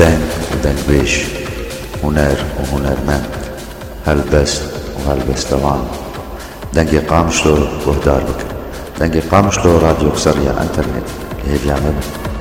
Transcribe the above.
دنگ ودنگبيش، هنر وهنرمند، هلبست وهلبستوان. دنگی قامشلو وهداربك، دنگی قامشلو راديو قصرية انترنت. هي